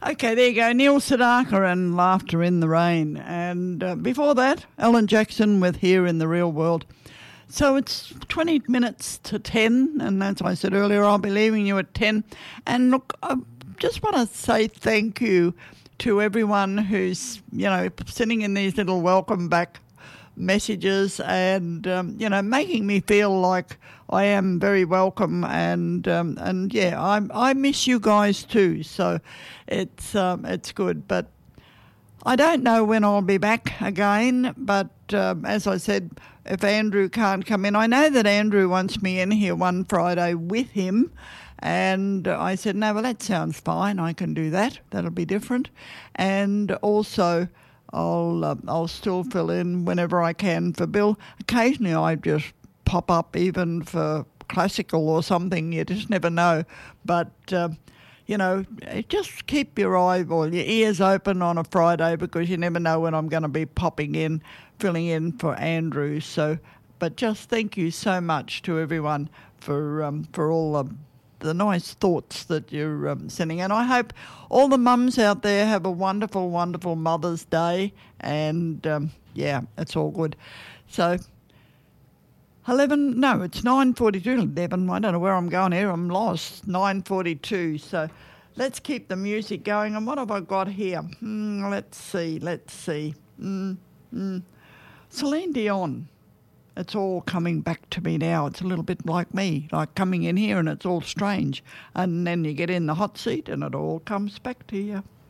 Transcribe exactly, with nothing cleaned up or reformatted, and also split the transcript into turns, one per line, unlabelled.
Okay, there you go. Neil Sedaka and Laughter in the Rain. And uh, before that, Alan Jackson with Here in the Real World. So it's twenty minutes to ten, and as I said earlier, I'll be leaving you at ten. And look, I just want to say thank you to everyone who's, you know, sending in these little welcome back messages and, um, you know, making me feel like I am very welcome. And, um, and yeah, I I miss you guys too, so it's um, it's good. But I don't know when I'll be back again, but um, as I said, if Andrew can't come in, I know that Andrew wants me in here one Friday with him, and I said, no, well, that sounds fine. I can do that. That'll be different. And also, I'll uh, I'll still fill in whenever I can for Bill. Occasionally, I just pop up even for classical or something. You just never know. But uh, you know, just keep your eye or your ears open on a Friday, because you never know when I'm going to be popping in, filling in for Andrew. So, but just thank you so much to everyone for um, for all the, the nice thoughts that you're um, sending. And I hope all the mums out there have a wonderful, wonderful Mother's Day. And um, yeah, it's all good. So eleven, no, it's nine forty-two, eleven, I don't know where I'm going here, I'm lost, nine forty-two, so let's keep the music going. And what have I got here? Hmm, let's see, let's see. Mm, mm. Celine Dion, it's all coming back to me now. It's a little bit like me, like coming in here and it's all strange. And then you get in the hot seat and it all comes back to you.